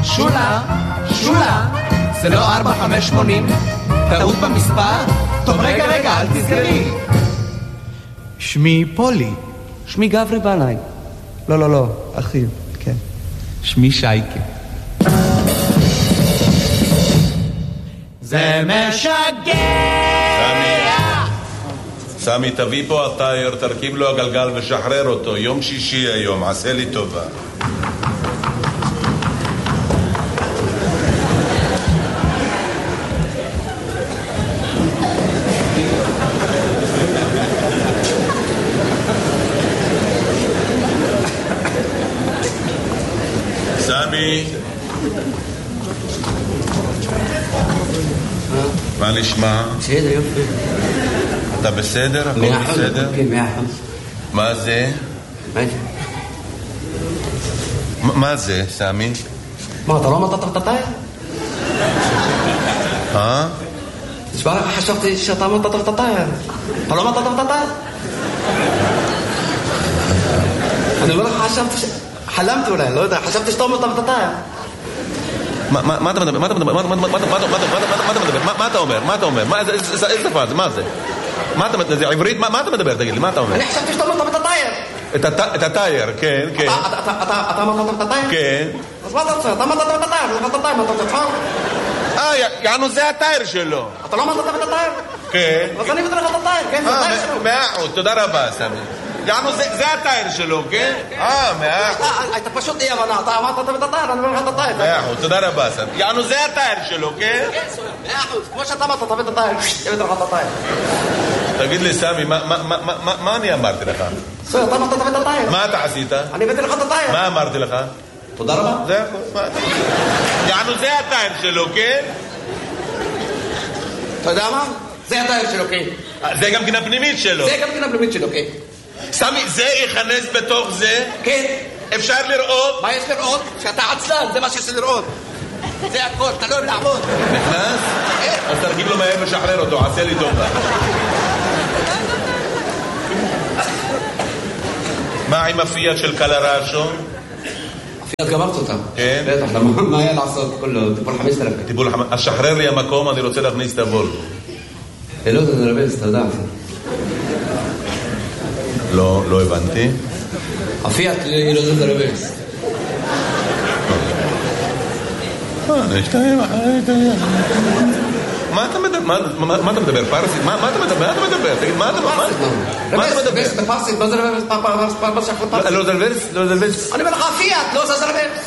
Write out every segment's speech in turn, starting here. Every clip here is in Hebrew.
שולה, שולה, זה לא 4580, טעות במספר? טוב רגע, אל תזכרי. שמי פולי. שמי גברי בנאי. לא, אחי, כן. שמי שייקה. זה משגע. סמי, תביא פה הטייר, תרכיב לו הגלגל ושחרר אותו. יום שישי היום, עשה לי טובה. סמי, מה נשמע? בסדר, יופי. אתה בסדר? הכל בסדר? כן, 100%. מה זה? מה זה, סמי? מה, אתה לא אמרת את הטייר? תשמע לך, חשבתי שאתה אמרת את הטייר. אתה לא אמרת את הטייר? אני אומר לך, חשבתי חלמתי אולי, לא יודע, חשבתי שאתה אמרת את הטייר. מה אתה מדבר? מה אתה אומר? מה אתה אומר? איזה שפה זה? מה זה? זה עברית? מה אתה מדבר? תגיד לי, מה אתה אומר? אני חשבתי שאתה אמרת את הטייר. את הטייר, כן. אתה אמרת את הטייר? כן. אז מה אתה רוצה? אתה אמרת את הטייר, אתה אמרת את הטייר, מה אתה רוצה? יענו, זה הטייר שלו. אתה לא אמרת את הטייר? כן. אז אני אבטל לך את הטייר, כן, זה הטייר שלו. 100%, תודה רבה, סמי. יענו, זה הטייר שלו, כן? 100%. אתה פשוט אי הבנה, אתה אמרת את הטייר, אני אומר לך את הטייר. 100%, תודה רבה, סמי. יענו, זה הטייר שלו, כן? כן, 100%, כמו שאתה אמרת, תביא את הטייר, תביא לך את הטייר. תגיד לי, סמי, מה אני אמרתי לך? אתה אמרת תביא את הטייר. מה אתה עשית? אני הבאתי לך את הטייר. מה אמרתי לך? תודה רבה. זה הכל. יענו, זה הטייר שלו, כן? אתה יודע מה? זה הטייר שלו, כן. זה גם כן הפנימית שלו. זה גם כן הפנימית שלו, כן. סמי, זה יכנס בתוך זה? כן. אפשר לראות? מה יש לראות? שאתה עצלן, זה מה שיש לראות. זה הכל, אתה לא אוהב לעבוד. נכנס? אז תרגיב לו מהר ושחרר אותו, עשה לי טובה. מה עם הפיאט של קלרשו? הפיאט גמרת אותה. כן? בטח, מה היה לעשות? כולו, טיפול 5,000. אז שחרר לי המקום, אני רוצה להכניס את הוולבו. לא, זה נרבז, אתה יודע. לא הבנתי. הפיאט היא לא זה נרבז. מה אתה מדבר? פרסית? מה אתה מדבר? תגיד, מה אתה מדבר? רבז, בפרסית, מה זה רבז? לא זה רבז? אני אומר לך, הפיאט, לא זה רבז.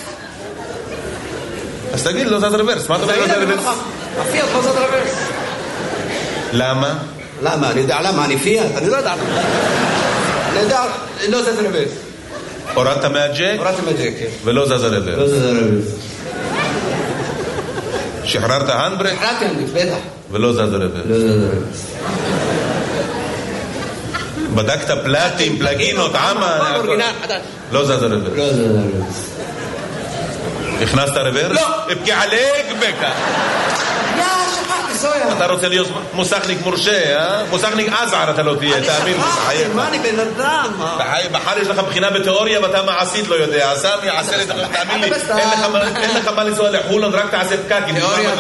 אז תגיד, לא זז רוורס. מה אתה אומר לא זז רוורס? הפיאט לא זז רוורס. למה? למה? אני יודע למה, אני פיאט, אני לא יודע למה. אני יודע, לא זז רוורס. הורדת מהג'ק? הורדתי מהג'ק, כן. ולא זז רוורס. לא זז רוורס. שחררת הנדברק? שחררתי הנדברק, בטח. ולא זז רוורס. לא זז רוורס. בדקת פלטים, פלגינות, עמה? לא זז רוורס. לא זז רוורס. הכנסת רוורס? לא. אבקי עליק בקה. שכחתי, סויה. אתה רוצה להיות מוסכניק מורשה, אה? מוסכניק עזער אתה לא תהיה, תאמין לי. אני שכחתי, מה אני בן אדם? בחר יש לך בחינה בתיאוריה ואתה מעשית לא יודע. סמי, עשה לי, תאמין לי, אין לך מה לנסוע לחולון, רק תעשה פקקים. תיאוריה,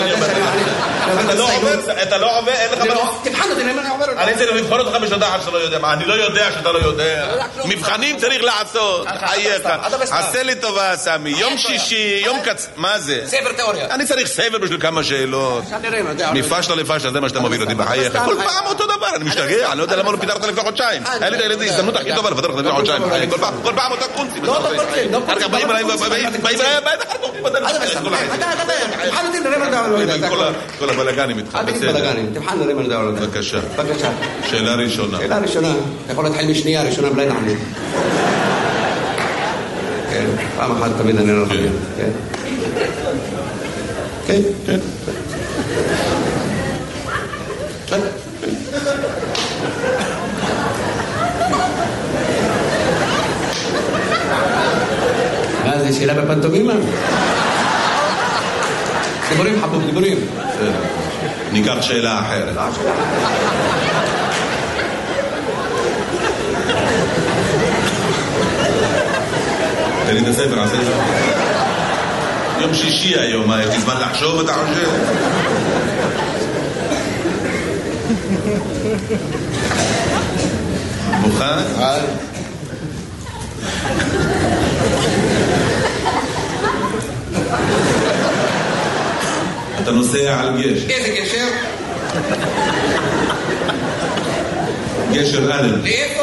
אתה לא עובר, אין לך מה... תבחן אותי, למה אני עובר אותי? אני צריך לבחון אותך בשביל דעת שאתה לא יודע. אני לא יודע שאתה לא יודע. מבחנים צריך לעשות. חייך. עשה לי טובה, סמי. יום שישי, יום מה זה? ספר תיאוריה. אני צריך ספר בשביל כמה שאלות. מפשטה לפשטה, זה מה שאתה מוביל אותי בחייך. כל פעם אותו דבר, אני משתגע. אני לא יודע למה לא פיתרת לפני חודשיים. היה לי את הילדים, הזדמנות הכי טובה לפתר לך לפני חודשיים. כל פעם אותה קונצים. לא אותו קונצים. אחר כך באים אליי, באים אליי, תבחן אותי, נראה מה אני יודע. כל הבלגנים איתך. אל תגיד בלגנים, תבחן נראה מה אני יודע. בבקשה. בבקשה. שאלה ראשונה. שאלה ראשונה. אתה יכול להתחיל משנייה, ראשונה בלי לענות. כן, פעם אחת תמיד אני לא יכול. כן. כן. כן. כן. מה זה, שאלה בפנטומימה? דיבורים חבוב, דיבורים. ניקח שאלה אחרת. תן לי את הספר, עשה את זה. יום שישי היום, יש לי זמן לחשוב, אתה חושב? מוכן? אתה נוסע על גשר. איזה גשר? גשר א'. לאיפה?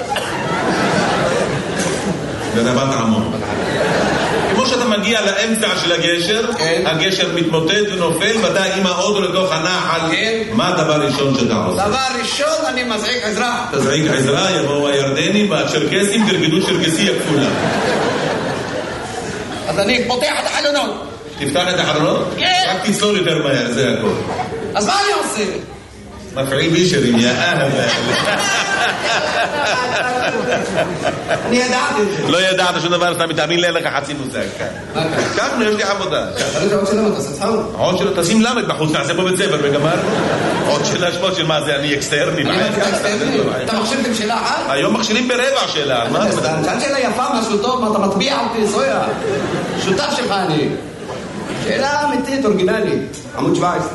ברבת עמון. כמו שאתה מגיע לאמצע של הגשר, הגשר מתמוטט ונופל, ואתה עם האוטו לתוך הנחל. מה הדבר הראשון שאתה עושה? דבר ראשון, אני מזעיק עזרה. תזעיק עזרה, יבואו הירדנים והצ'רקסים, תרקדו צ'רקסי הכפולה. אז אני פותח את החלונות. תפתח את החלונות? כן. רק תסלול יותר מהר, זה הכל. אז מה אני עושה? מפעיל בישרים, יא אהבה. אני ידעתי את זה. לא ידעת שום דבר, אתה מתאמין לי, אין לך חצי מושג. ככה, יש לי עבודה. אבל זה עוד שלמה, תעשה צחוק. עוד שלא, תשים למד בחוץ, נעשה פה בית ספר וגמר. עוד שאלה שמות של מה זה, אני אקסטרני. אתה מכשירתם שאלה אחת? היום מכשירים ברבע שאלה, על מה? שאלת שאלה יפה, משהו טוב, מה אתה מטביע אותי, סויה? שותף שלך אני. שאלה אמיתית, אורגינלית. עמוד 17.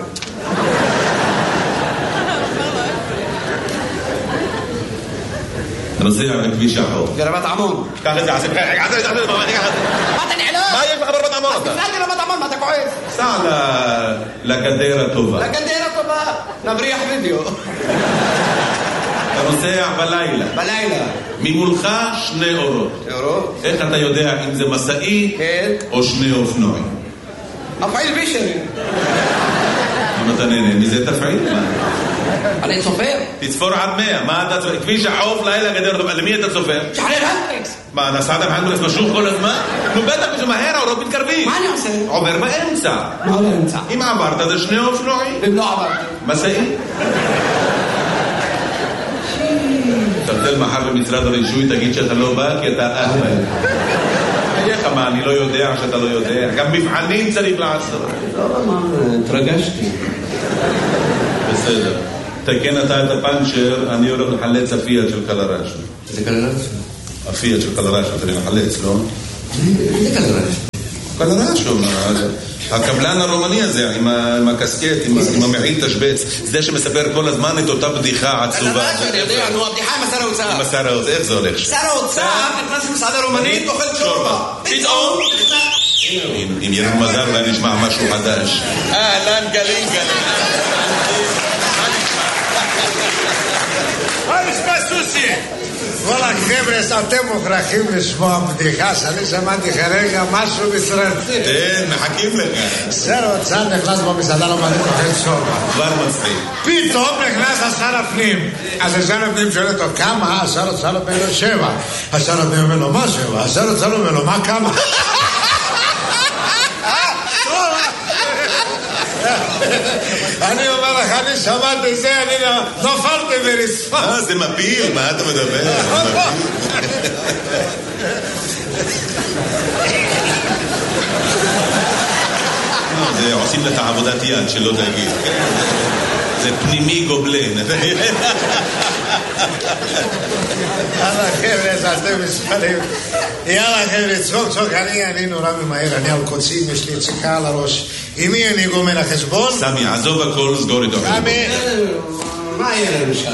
אתה נוסע בכביש החור. ברבת עמון. קח את זה, עשה בחייך. מה אתה נעלם? מה יש לך ברבת עמון אתה? תפלאתי רבת עמון, מה אתה כועס? סע לגדר הטובה. לגדר הטובה, נבריח וידאו. אתה נוסע בלילה. בלילה. ממולך 2 אורות. אורות? איך אתה יודע אם זה מסעי או 2 אופנועים? מפעיל בישרים. אם אתה נהנה מזה תפעיל. אני צופר. תצפור עד 100. מה אתה צופר? כביש החוף, לילה גדר הטובה. למי אתה צופר? שחרר הנדריקס. מה, נסעת בהנדריקס משוך כל הזמן? נו בטח משמהר, האורות מתקרבים. מה אני עושה? עובר באמצע. מה באמצע? אם עברת זה 2 אופנועים. אם לא עברתי. מסעי. תרצל מחר במשרד הרישוי, תגיד שאתה לא בא כי אתה אהבל. איך מה, אני לא יודע שאתה לא יודע. גם מבחנים צריך לעשות. לא, מה, התרגשתי. בסדר. תקן אתה את הפנצ'ר, אני הולך לחלץ הפיאט של קלרשו. זה קלרשו? הפיאט של קלרשו, אתה מחלץ, לא? זה קלרשו. קלרשו, הקבלן הרומני הזה, עם הקסקט, עם המעיל תשבץ, זה שמספר כל הזמן את אותה בדיחה עצובה. קלרשו, אני יודע, נו, הבדיחה עם השר האוצר. עם השר האוצר, איך זה הולך? שר האוצר נכנס למסעדה רומנית, אוכל שורבה. פתאום! אם ירד מזל ואני נשמע משהו חדש. אהלן גלים גלים. מה נשמע סוסי? וואלה חבר'ה, אתם מוכרחים לשמוע בדיחה שאני שמעתי כרגע משהו מסרטי. כן, מחכים לך. שר האוצר נכנס במסעדה רומנית אוכל שורבה. כבר מצחיק. פתאום נכנס השר הפנים. אז השר הפנים שואל אותו כמה? השר האוצר אומר לו 7. השר הפנים אומר לו מה 7? השר האוצר אומר לו מה כמה? אני אומר לך, אני שמעתי זה, אני נופלתי ברצפה. זה מפיל, מה אתה מדבר? זה עושים לך עבודת יד שלא תגיד. זה פנימי גובלן. יאללה חבר'ה, אתם מספרים. יאללה חבר'ה, צחוק, אני נורא ממהר, אני על קוצים, יש לי ציקה על הראש. עם מי אני גומר החשבון? סמי, עזוב הכל, סגור איתו. סמי, מה יהיה לנו שם?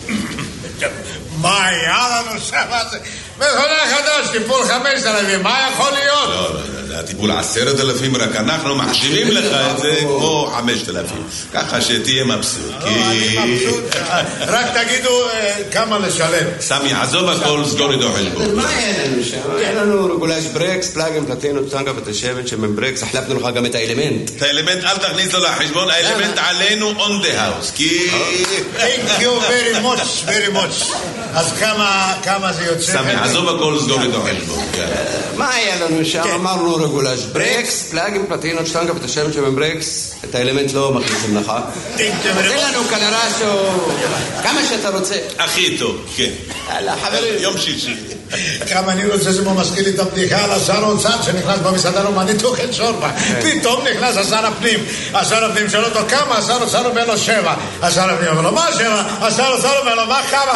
מה היה לנו שם? מכונה חדש, טיפול 5,000, מה יכול להיות? לא, זה הטיפול 10,000, רק אנחנו מחשיבים לך את זה כמו 5,000. ככה שתהיה מבסוט. אני מבסוט. רק תגידו כמה לשלם. סמי, עזוב הכל, סגור איתו חשבון. מה יהיה לנו שם? יהיה לנו רגולש ברקס, פלאגים, פלטינות, טנגה ותשבת שמן ברקס, החלפנו לך גם את האלמנט. את האלמנט אל תכניס לו לחשבון, האלמנט עלינו on the house. Thank you very much, very much. אז כמה זה יוצא? סמי, עזוב הכל, סגור איתו חשבון. מה היה לנו שם? אמרנו רגולש ברקס, פלאגים, פלטינות, טנגה ותשבת שמן ברקס, את האלמנט לא מכניסים לך. תן לנו קלרשו, כמה שאתה רוצה. הכי טוב, כן. יאללה, חברים. יום שישי. כמה אני רוצה, זה מזכיר לי את הבדיחה על השר האוצר שנכנס במסעדה רומנית אוכל שורבה. פתאום נכנס השר הפנים. השר הפנים שואל אותו כמה? השר האוצר אומר לו 7. השר הפנים אומר לו מה 7? השר האוצר אומר לו מה כמה?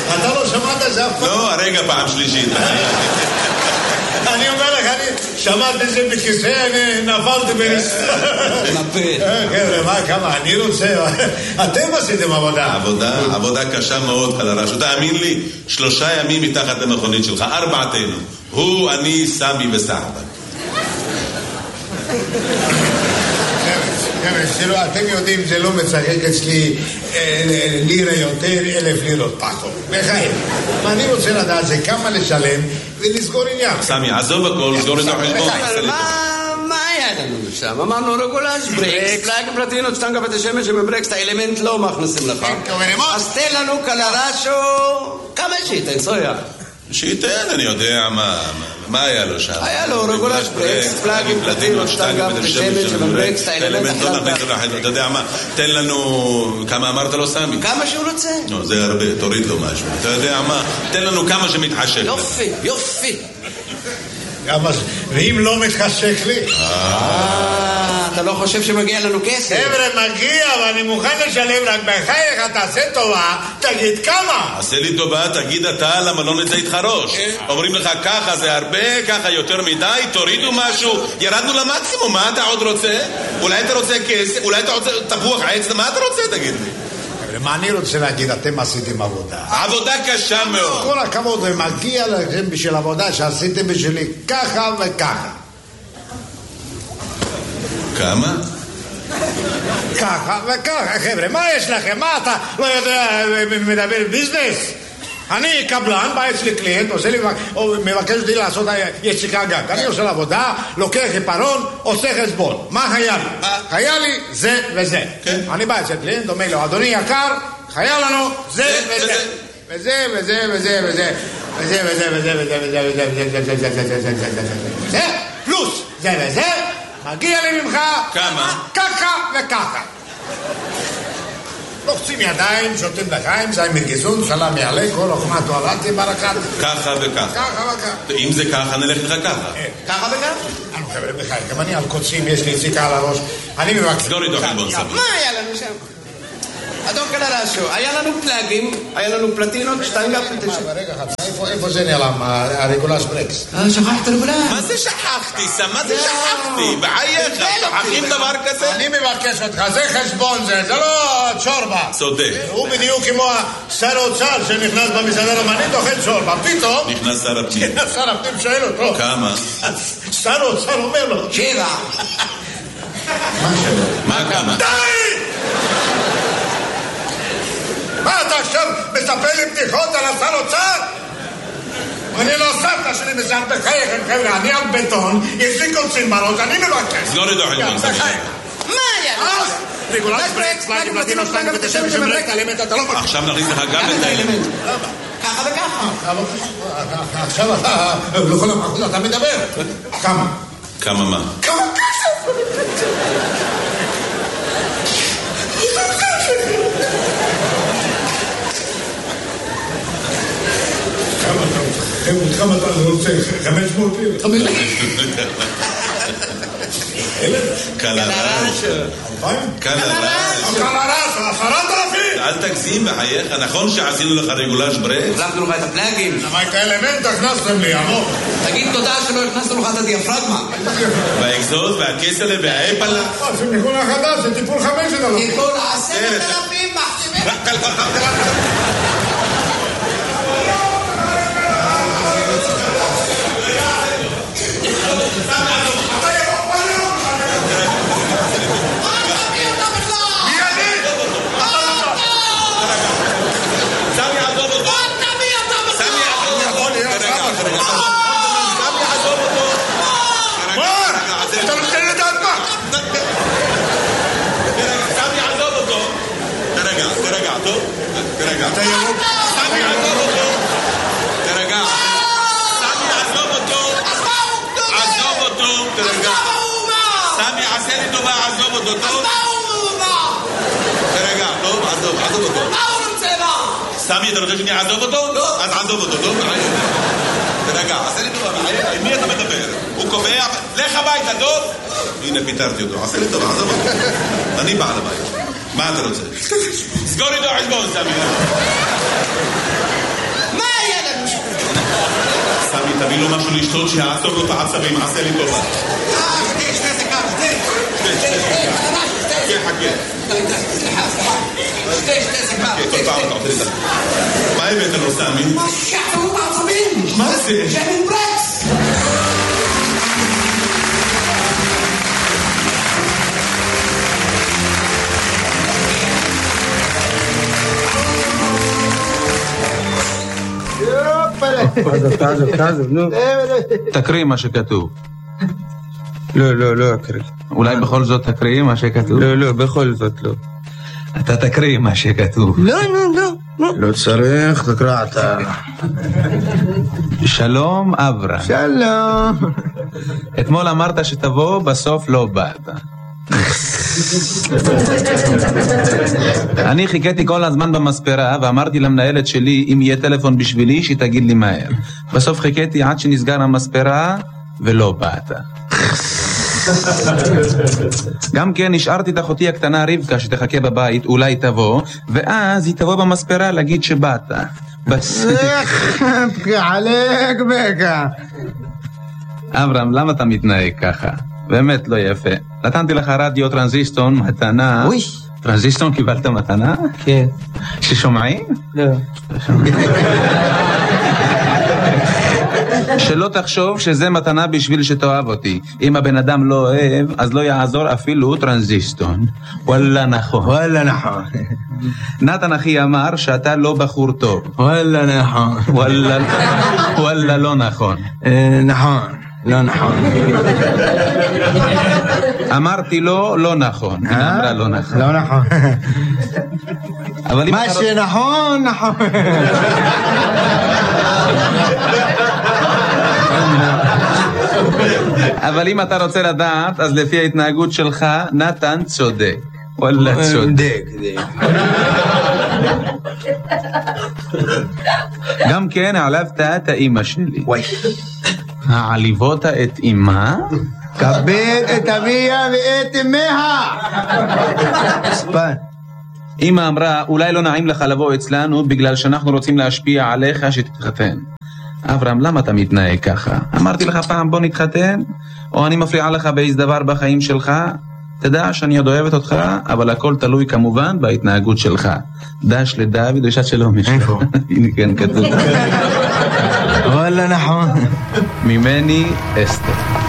אתה לא שמעת זה אף פעם? לא, הרגע פעם שלישית. אני אומר לך, אני שמעתי את זה בכיסא, אני נפלתי נפה. חבר'ה, כמה, אני רוצה... אתם עשיתם עבודה. עבודה קשה מאוד, קלרש. תאמין לי, 3 ימים מתחת למכונית שלך, 4תנו. הוא, אני, סמי וסחבק. אתם יודעים, זה לא מצחק אצלי לירה יותר, 1,000 לירות פחות. בחיים. אני רוצה לדעת זה כמה לשלם ולסגור עניין. סמי, עזוב הכל, סגור את החשבון. מה היה לנו שם? אמרנו רגולש, ברקס, פלאגים פלטינות, שטנגה ותשמש שבברקס, את האלמנט לא מכניסים לך. אז תן לנו קלרשו, כמה שייתן, סויה? שייתן, אני יודע מה היה לו שם. היה לו רגולש, ברקס, פלאגים פלטינות, שטנגה ותשמש שבברקס, את האלמנט לא מכניסים לך. אתה יודע מה, תן לנו, כמה אמרת לו סמי? כמה שהוא רוצה. לא, זה הרבה, תוריד לו משהו. אתה יודע מה, תן לנו כמה שמתחשק. יופי. ואם לא מתחשק לי? אתה לא חושב שמגיע לנו כסף? חבר'ה, מגיע, ואני מוכן לשלם, רק בחייך, תעשה טובה, תגיד כמה. עשה לי טובה, תגיד אתה, למה לא נצא איתך ראש? אומרים לך ככה זה הרבה, ככה יותר מדי, תורידו משהו, ירדנו למקסימום, מה אתה עוד רוצה? אולי אתה רוצה כסף, אולי אתה רוצה תפוח עץ, מה אתה רוצה, תגיד לי? מה אני רוצה להגיד, אתם עשיתם עבודה. עבודה קשה מאוד. כל הכבוד, ומגיע לכם בשביל עבודה שעשיתם בשבילי ככה וככה. כמה? ככה וככה, חבר'ה, מה יש לכם? מה אתה לא יודע, מדבר ביזנס? אני קבלן, בא אצלי קליינט, עושה לי, מבקש אותי לעשות יציקה גג. אני עושה לעבודה, לוקח עיפרון, עושה חשבון. מה היה לי? היה לי זה וזה. אני בא אצל קליינט, אומר לו, אדוני יקר, היה לנו זה וזה. וזה וזה וזה וזה. וזה וזה וזה וזה וזה. פלוס זה וזה, מגיע לי ממך ככה וככה. לוחצים ידיים, שותים לחיים, זי מרגיזון, סלם יעלה, כל אוכמה תוארתי ברקת. ככה וככה. אם זה ככה, נלך לך ככה. ככה וככה? אנו חבר'ה בחיים, גם אני על קוצים, יש לי יציקה על הראש. אני מבקש. סגור איתו חלבון סביר. מה היה לנו שם? אדון קלרשו, היה לנו פלאגים, היה לנו פלטינות, שטנגה פלטינות. רגע, איפה זה נעלם, הרגולש ברקס? שכחת רגולש. מה זה שכחתי, מה זה שכחתי? בחייך, שכחים דבר כזה? אני מבקש אותך, זה חשבון זה לא צ'ורבה. צודק. הוא בדיוק כמו שר האוצר שנכנס במסעדה רומנית, אוכל צ'ורבה, פתאום... נכנס שר הפנים. שר הפנים שואל אותו. כמה? שר האוצר אומר לו. 7. מה כמה? די! מה אתה עכשיו מספר לי בדיחות על השר אוצר? אני לא סבתא שלי מסער בחייכם, חבר'ה, אני על בטון, יש לי קוצים בראש, אני מבקש. סגור איתו חלבון סביר. מה היה? רגולש ברקס, פלאגים פלטינות, שטנגה ותשמש שבברקס, האלמנט אתה לא מבקש. עכשיו נכניס לך גם את האלמנט. ככה וככה. עכשיו אתה, לכל המחוז אתה מדבר. כמה? כמה מה? כמה כסף? כמה אתה רוצה? 500 לירות? קלרש. קלרש. 10,000? אל תגזים בחייך, נכון שעשינו לך רגולש ברקס? החלפנו לך את הפלאגים. למה את האלמנט הכנסתם לי, עמוק? תגיד תודה שלא הכנסנו לך את הדיאפרגמה. והאקזוז והכסלה והאפלה. זה מכונה חדש, זה טיפול 5,000. טיפול 10,000 מחשיבים. אתה ירוק. סמי עזוב אותו. תרגע. סמי עזוב אותו. עזוב אותו. תרגע. סמי עשה לי טובה, עזוב אותו. טוב? תרגע, טוב? עזוב אותו. סמי, אתה רוצה שאני אעזוב אותו? לא. אז עזוב אותו, טוב? תרגע, עשה לי טובה. עם מי אתה מדבר? הוא קובע, לך הביתה, טוב? הנה פיתרתי אותו. עשה לי טובה, עזוב אותו. אני בעל הבית. מה אתה רוצה? סגור איתו חשבון, סמי. תביא לו משהו לשתות שיעצור לו את העצבים, עשה לי טובה. שתי סיגר, שתי סיגר. מה הבאת לו, סמי? מה שיעצרו בעצבים? מה זה? שמן ברקס! תעזוב, נו. תקריא מה שכתוב. לא אקריא. אולי בכל זאת תקריא מה שכתוב? לא, בכל זאת לא. אתה תקריא מה שכתוב. לא. לא צריך, תקרא אתה. שלום אברהם. שלום. אתמול אמרת שתבוא, בסוף לא באת. אני חיכיתי כל הזמן במספרה ואמרתי למנהלת שלי אם יהיה טלפון בשבילי שתגיד לי מהר. בסוף חיכיתי עד שנסגר המספרה ולא באת. גם כן נשארתי את אחותי הקטנה רבקה שתחכה בבית, אולי תבוא, ואז היא תבוא במספרה להגיד שבאת. עלק בקה. אברהם, למה אתה מתנהג ככה? באמת לא יפה. נתנתי לך רדיו טרנזיסטון מתנה. אוי. טרנזיסטון קיבלת מתנה? כן. ששומעים? לא. שלא תחשוב שזה מתנה בשביל שתאהב אותי. אם הבן אדם לא אוהב, אז לא יעזור אפילו טרנזיסטון. וואלה נכון. נתן אחי אמר שאתה לא בחור טוב. וואלה נכון. וואלה לא נכון. נכון. לא נכון. אמרתי לו לא נכון. היא אמרה לא נכון. לא נכון. אבל מה שנכון, נכון. אבל אם אתה רוצה לדעת, אז לפי ההתנהגות שלך, נתן צודק. וואלה צודק. גם כן העלבת את האמא שלי. וואי. העליבות את אמא? כבד את אביה ואת אמיה. ספן. אמא אמרה, אולי לא נעים לך לבוא אצלנו בגלל שאנחנו רוצים להשפיע עליך שתתחתן. אברהם, למה אתה מתנהג ככה? אמרתי לך פעם בוא נתחתן? או אני מפריעה לך באיזה דבר בחיים שלך? תדע שאני עוד אוהבת אותך, אבל הכל תלוי כמובן בהתנהגות שלך. דש לדוד דרישת שלום. איפה? הנה כן כתוב. וואלה נכון. ממני אסתר.